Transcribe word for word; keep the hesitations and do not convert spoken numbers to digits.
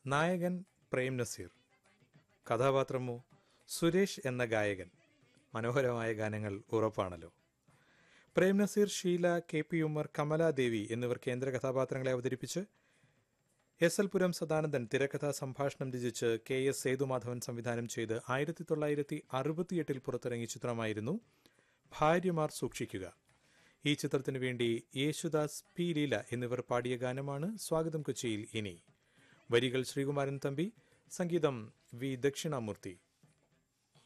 നായകൻ പ്രേം നസീർ, കഥാപാത്രമോ സുരേഷ് എന്ന ഗായകൻ. മനോഹരമായ ഗാനങ്ങൾ ഉറപ്പാണല്ലോ. പ്രേം നസീർ, ഷീല, കെ പി ഉമ്മർ, കമലാദേവി എന്നിവർ കേന്ദ്ര കഥാപാത്രങ്ങളെ അവതരിപ്പിച്ച് എസ് എൽ പുരം സദാനന്ദൻ തിരക്കഥാ സംഭാഷണം രചിച്ച് കെ എസ് സേതുമാധവൻ സംവിധാനം ചെയ്ത് ആയിരത്തി തൊള്ളായിരത്തി അറുപത്തിയെട്ടിൽ പുറത്തിറങ്ങിയ ചിത്രമായിരുന്നു ഭാര്യമാർ സൂക്ഷിക്കുക. ഈ ചിത്രത്തിനു വേണ്ടി യേശുദാസ്, പി ലീല എന്നിവർ പാടിയ ഗാനമാണ് സ്വാഗതം കൊച്ചിയിൽ ഇനി. വരികൾ ശ്രീകുമാരൻ തമ്പി, സംഗീതം വി ദക്ഷിണാമൂർത്തി.